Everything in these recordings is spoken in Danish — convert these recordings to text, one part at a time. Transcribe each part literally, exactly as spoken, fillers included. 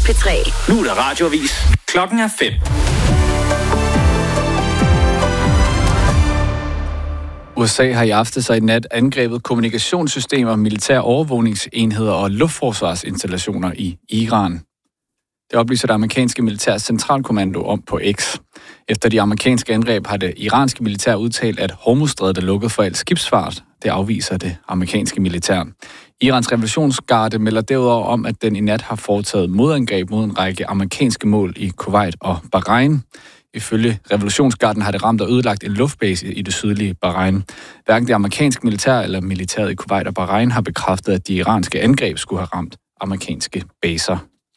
P tre. Nu er der radioavis. Klokken er fem. U S A har i aftes og i nat angrebet kommunikationssystemer, militære overvågningsenheder og luftforsvarsinstallationer i Iran. Det oplyser det amerikanske militærs centralkommando om på X. Efter de amerikanske angreb har det iranske militær udtalt, at Hormuzstrædet er lukket for al skibsfart. Det afviser det amerikanske militær. Irans revolutionsgarde melder derudover om, at den i nat har foretaget modangreb mod en række amerikanske mål i Kuwait og Bahrain. Ifølge revolutionsgarden har det ramt og ødelagt en luftbase i det sydlige Bahrain. Hverken det amerikanske militær eller militæret i Kuwait og Bahrain har bekræftet, at de iranske angreb skulle have ramt amerikanske baser.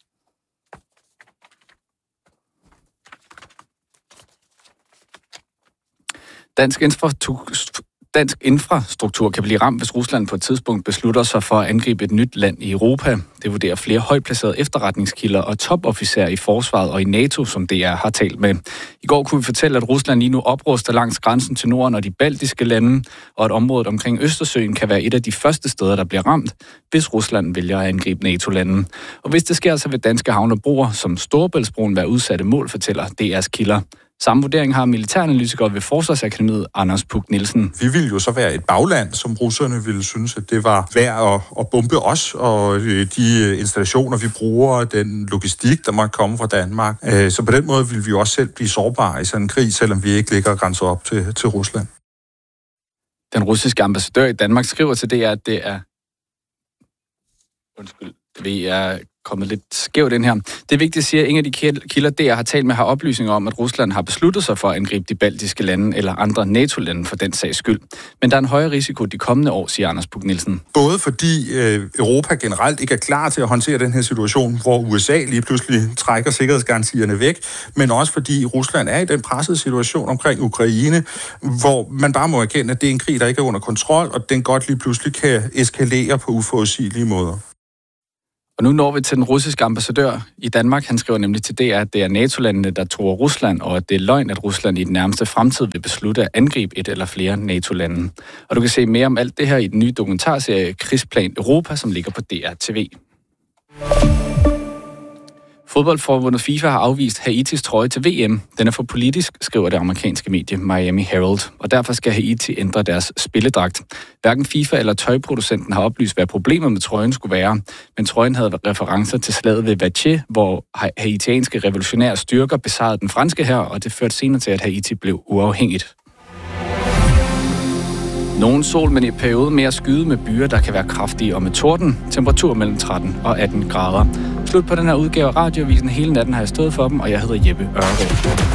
Dansk infrastruktur, dansk infrastruktur kan blive ramt, hvis Rusland på et tidspunkt beslutter sig for at angribe et nyt land i Europa. Det vurderer flere højtplacerede efterretningskilder og topofficerer i forsvaret og i NATO, som D R har talt med. I går kunne vi fortælle, at Rusland lige nu opruster langs grænsen til Norden og de baltiske lande, og at området omkring Østersøen kan være et af de første steder, der bliver ramt, hvis Rusland vælger at angribe NATO-lande. Og hvis det sker, så vil danske havne og broer som Storebæltsbroen være udsatte mål, fortæller D R's kilder. Samme vurdering har militæranalytikere ved Forsvarsakademiet Anders Puk Nielsen. Vi ville jo så være et bagland, som russerne ville synes, at det var værd at, at bombe os, og de installationer, vi bruger, den logistik, der måtte komme fra Danmark. Så på den måde ville vi jo også selv blive sårbare i sådan en krig, selvom vi ikke ligger grænset op til, til Rusland. Den russiske ambassadør i Danmark skriver til D R, at det er... Undskyld, vi er kommet lidt skævt ind her. Det er vigtigt at sige, at ingen af de kilder, D R har talt med, har oplysninger om, at Rusland har besluttet sig for at angribe de baltiske lande eller andre NATO-lande for den sags skyld. Men der er en højere risiko de kommende år, siger Anders Puk Nielsen. Både fordi øh, Europa generelt ikke er klar til at håndtere den her situation, hvor U S A lige pludselig trækker sikkerhedsgarantierne væk, men også fordi Rusland er i den pressede situation omkring Ukraine, hvor man bare må erkende, at det er en krig, der ikke er under kontrol, og den godt lige pludselig kan eskalere på uforudsigelige måder. Og nu når vi til den russiske ambassadør i Danmark. Han skriver nemlig til D R, at det er NATO-landene, der truer Rusland, og at det er løgn, at Rusland i den nærmeste fremtid vil beslutte at angribe et eller flere NATO-lande. Og du kan se mere om alt det her i den nye dokumentarserie Krigsplan Europa, som ligger på D R T V. Fodboldforbundet FIFA har afvist Haitis trøje til V M. Den er for politisk, skriver det amerikanske medie Miami Herald, og derfor skal Haiti ændre deres spilledragt. Hverken FIFA eller tøjproducenten har oplyst, hvad problemet med trøjen skulle være, men trøjen havde referencer til slaget ved Vache, hvor haitianske revolutionære styrker besejrede den franske hær, og det førte senere til, at Haiti blev uafhængigt. Nogen sol, men i perioden mere skyde med byer, der kan være kraftige og med torden. Temperatur mellem tretten og atten grader. Slut på den her udgave af Radioavisen. Hele natten har jeg stået for dem, og jeg hedder Jeppe Ørgaard.